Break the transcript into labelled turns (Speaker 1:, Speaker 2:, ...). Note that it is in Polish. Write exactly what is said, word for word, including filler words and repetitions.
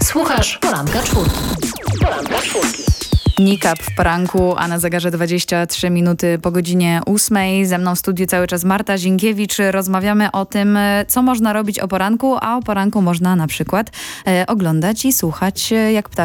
Speaker 1: Słuchasz Poranka Czwórki. Poranka Czwórki.
Speaker 2: Nikap w poranku, a na zegarze dwadzieścia trzy minuty po godzinie ósmej. Ze mną w studiu cały czas Marta Zinkiewicz. Rozmawiamy o tym, co można robić o poranku, a o poranku można na przykład e, oglądać i słuchać, jak ptaszki